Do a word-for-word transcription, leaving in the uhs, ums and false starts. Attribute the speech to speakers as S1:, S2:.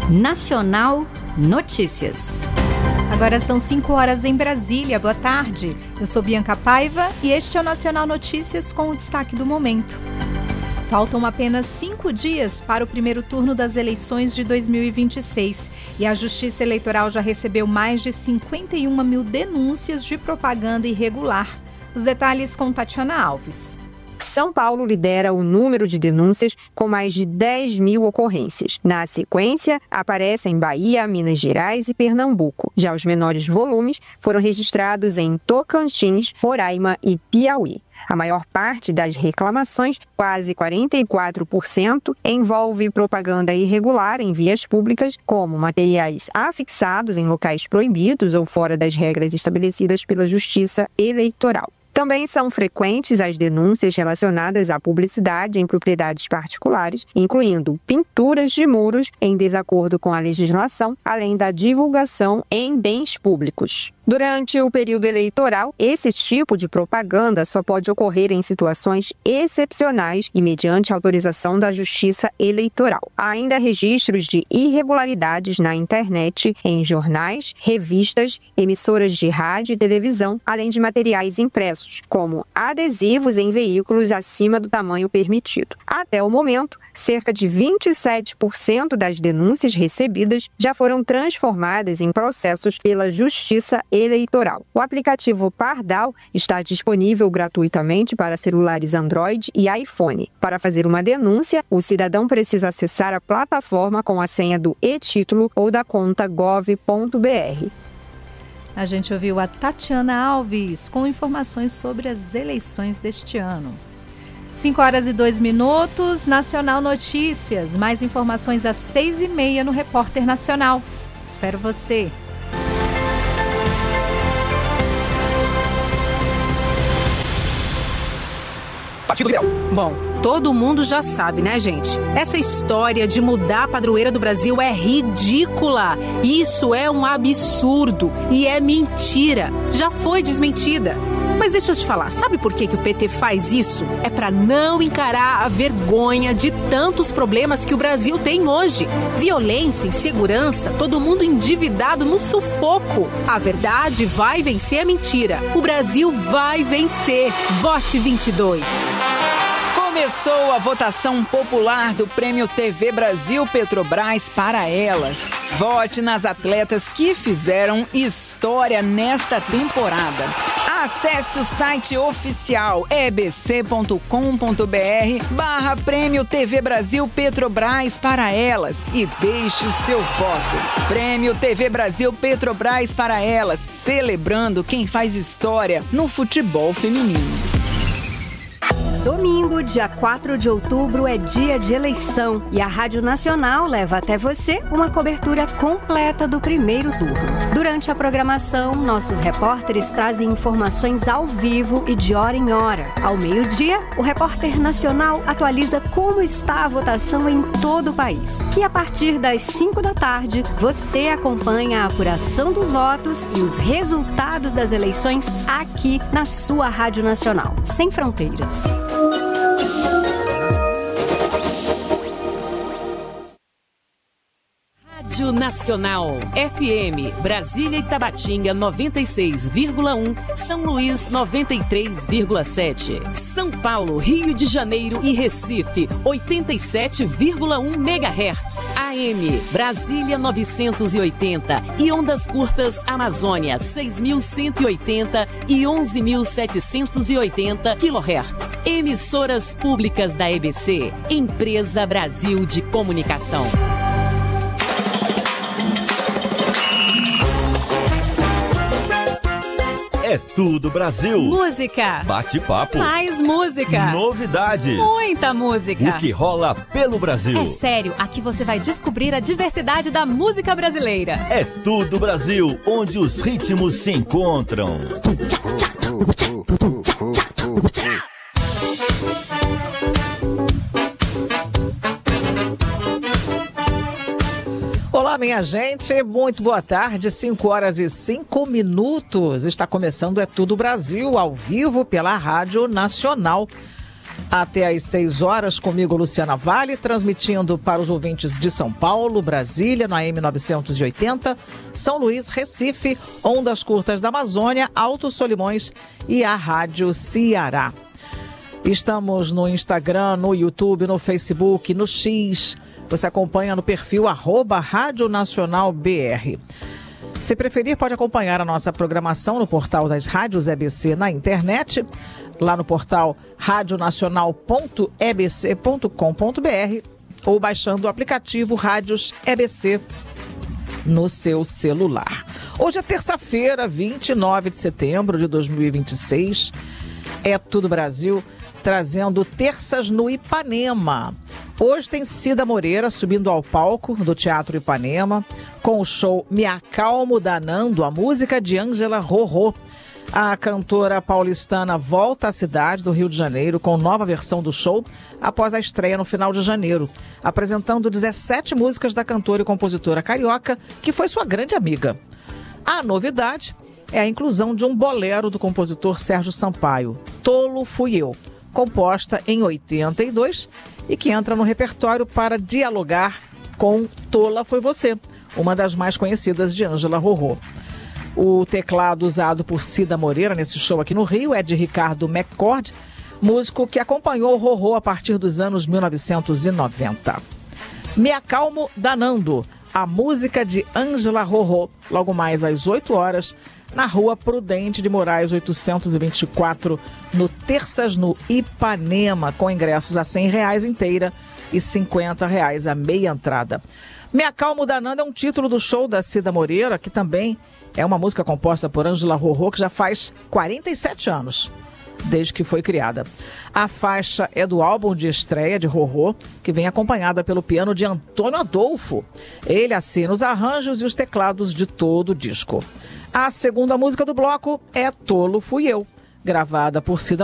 S1: Nacional Notícias.
S2: Agora são cinco horas em Brasília. Boa tarde. Eu sou Bianca Paiva e este é o Nacional Notícias com o destaque do momento. Faltam apenas cinco dias para o primeiro turno das eleições de dois mil e vinte e seis e a Justiça Eleitoral já recebeu mais de cinquenta e uma mil denúncias de propaganda irregular. Os detalhes com Tatiana Alves.
S3: São Paulo lidera o número de denúncias com mais de dez mil ocorrências. Na sequência, aparecem Bahia, Minas Gerais e Pernambuco. Já os menores volumes foram registrados em Tocantins, Roraima e Piauí. A maior parte das reclamações, quase quarenta e quatro por cento, envolve propaganda irregular em vias públicas, como materiais afixados em locais proibidos ou fora das regras estabelecidas pela Justiça Eleitoral. Também são frequentes as denúncias relacionadas à publicidade em propriedades particulares, incluindo pinturas de muros em desacordo com a legislação, além da divulgação em bens públicos. Durante o período eleitoral, esse tipo de propaganda só pode ocorrer em situações excepcionais e mediante autorização da Justiça Eleitoral. Há ainda registros de irregularidades na internet, em jornais, revistas, emissoras de rádio e televisão, além de materiais impressos, como adesivos em veículos acima do tamanho permitido. Até o momento, cerca de vinte e sete por cento das denúncias recebidas já foram transformadas em processos pela Justiça Eleitoral. O aplicativo Pardal está disponível gratuitamente para celulares Android e iPhone. Para fazer uma denúncia, o cidadão precisa acessar a plataforma com a senha do e-título ou da conta gov ponto br.
S2: A gente ouviu a Tatiana Alves com informações sobre as eleições deste ano. cinco horas e dois minutos, Nacional Notícias. Mais informações às seis e meia no Repórter Nacional. Espero você.
S4: Partido Liberal.
S5: Bom, todo mundo já sabe, né, gente? Essa história de mudar a padroeira do Brasil é ridícula. Isso é um absurdo e é mentira. Já foi desmentida. Mas deixa eu te falar, sabe por que, que o P T faz isso? É para não encarar a vergonha de tantos problemas que o Brasil tem hoje. Violência, insegurança, todo mundo endividado no sufoco. A verdade vai vencer a mentira. O Brasil vai vencer. Vote vinte e dois.
S4: Começou a votação popular do Prêmio T V Brasil Petrobras para elas. Vote nas atletas que fizeram história nesta temporada. Acesse o site oficial ebc.com.br barra Prêmio T V Brasil Petrobras para elas e deixe o seu voto. Prêmio T V Brasil Petrobras para elas, celebrando quem faz história no futebol feminino.
S1: Domingo, dia quatro de outubro, é dia de eleição e a Rádio Nacional leva até você uma cobertura completa do primeiro turno. Durante a programação, nossos repórteres trazem informações ao vivo e de hora em hora. Ao meio-dia, o Repórter Nacional atualiza como está a votação em todo o país. E a partir das cinco da tarde, você acompanha a apuração dos votos e os resultados das eleições aqui na sua Rádio Nacional. Sem fronteiras.
S5: Rádio Nacional, F M, Brasília e Tabatinga noventa e seis vírgula um, São Luís noventa e três vírgula sete, São Paulo, Rio de Janeiro e Recife oitenta e sete vírgula um megahertz, A M, Brasília novecentos e oitenta e ondas curtas Amazônia seis mil cento e oitenta e onze mil setecentos e oitenta quilohertz. Emissoras públicas da E B C, Empresa Brasil de Comunicação.
S6: É tudo Brasil.
S5: Música.
S6: Bate-papo.
S5: Mais música.
S6: Novidades.
S5: Muita música.
S6: O que rola pelo Brasil.
S5: É sério, aqui você vai descobrir a diversidade da música brasileira.
S6: É tudo Brasil, onde os ritmos se encontram.
S7: Olá, minha gente, muito boa tarde, cinco horas e cinco minutos. Está começando É Tudo Brasil, ao vivo pela Rádio Nacional. Até às seis horas, comigo, Luciana Vale, transmitindo para os ouvintes de São Paulo, Brasília, no A M novecentos e oitenta, São Luís, Recife, Ondas Curtas da Amazônia, Alto Solimões e a Rádio Ceará. Estamos no Instagram, no YouTube, no Facebook, no X. Você acompanha no perfil arroba Rádio Nacional B R. Se preferir, pode acompanhar a nossa programação no portal das rádios E B C na internet, lá no portal radionacional ponto e b c ponto com ponto b r ou baixando o aplicativo Rádios E B C no seu celular. Hoje é terça-feira, vinte e nove de setembro de dois mil e vinte e seis. É Tudo Brasil, trazendo Terças no Ipanema. Hoje tem Cida Moreira subindo ao palco do Teatro Ipanema com o show Me Acalmo Danando, a música de Ângela Rorô. A cantora paulistana volta à cidade do Rio de Janeiro com nova versão do show após a estreia no final de janeiro, apresentando dezessete músicas da cantora e compositora carioca, que foi sua grande amiga. A novidade é a inclusão de um bolero do compositor Sérgio Sampaio, Tolo Fui Eu, composta em oitenta e dois e que entra no repertório para dialogar com Tola Foi Você, uma das mais conhecidas de Ângela Rorô. O teclado usado por Cida Moreira nesse show aqui no Rio é de Ricardo McCord, músico que acompanhou o Rorô a partir dos anos mil novecentos e noventa. Me Acalmo Danando, a música de Ângela Rorô, logo mais às oito horas, na Rua Prudente de Moraes, oitocentos e vinte e quatro, no Terças no Ipanema, com ingressos a cem reais inteira e cinquenta reais a meia entrada. Me Acalmo Danando é um título do show da Cida Moreira, que também é uma música composta por Ângela Rorô, que já faz quarenta e sete anos, desde que foi criada. A faixa é do álbum de estreia de Rorô, que vem acompanhada pelo piano de Antônio Adolfo. Ele assina os arranjos e os teclados de todo o disco. A segunda música do bloco é Tolo Fui Eu, gravada por Cida